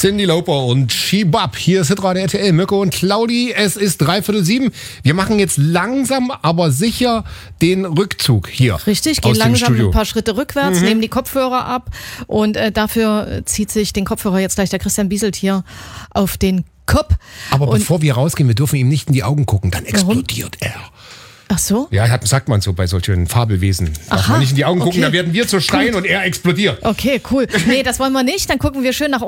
Cyndi Lauper und Shebab. Hier ist Hitradio RTL, Mirko und Claudi. Es ist 6:45. Wir machen jetzt langsam, aber sicher den Rückzug hier. Richtig, gehen langsam ein paar Schritte rückwärts, nehmen die Kopfhörer ab und dafür zieht sich den Kopfhörer jetzt gleich der Christian Bieselt hier auf den Kopf. Aber bevor wir rausgehen, wir dürfen ihm nicht in die Augen gucken, dann explodiert er. Ach so? Ja, sagt man so bei solchen Fabelwesen. Darf man nicht in die Augen gucken, da werden wir zu Stein und er explodiert. Okay, cool. Nee, das wollen wir nicht. Dann gucken wir schön nach